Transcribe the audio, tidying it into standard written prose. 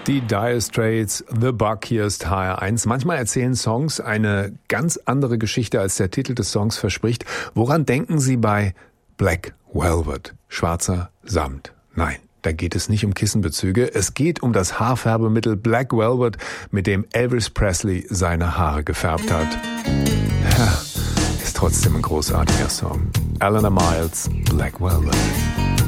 Die Dire Straits, The Bug, hier ist HR1. Manchmal erzählen Songs eine ganz andere Geschichte, als der Titel des Songs verspricht. Woran denken Sie bei Black Velvet, schwarzer Samt? Nein, da geht es nicht um Kissenbezüge. Es geht um das Haarfärbemittel Black Velvet, mit dem Elvis Presley seine Haare gefärbt hat. Ja, ist trotzdem ein großartiger Song. Eleanor Miles, Black Velvet.